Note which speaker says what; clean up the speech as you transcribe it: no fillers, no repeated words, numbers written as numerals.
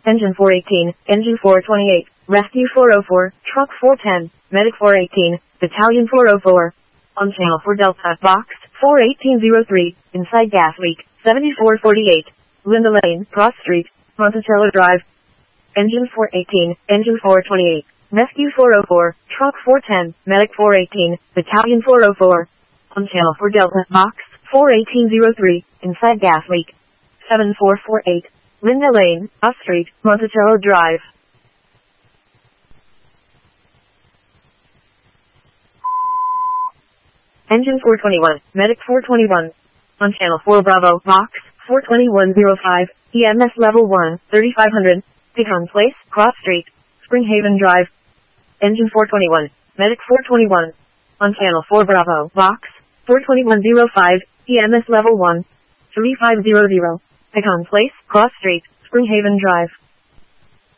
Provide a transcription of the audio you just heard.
Speaker 1: Engine 418, Engine 428, Rescue 404, Truck 410, Medic 418, Battalion 404. On channel 4 Delta, Box 41803, inside gas leak, 7448, Linda Lane, Cross Street, Monticello Drive. Engine 418, Engine 428, Rescue 404, Truck 410, Medic 418, Battalion 404. On channel 4 Delta, Box 41803, inside gas leak, 7448, Linda Lane, Cross Street, Monticello Drive. Engine 421, Medic 421. On channel 4 Bravo, Box 42105, EMS Level 1, 3500, Pecan Place, Cross Street, Springhaven Drive. Engine 421, Medic 421. On channel 4 Bravo, Box 42105, EMS Level 1, 3500, Pecan Place, Cross Street, Springhaven Drive.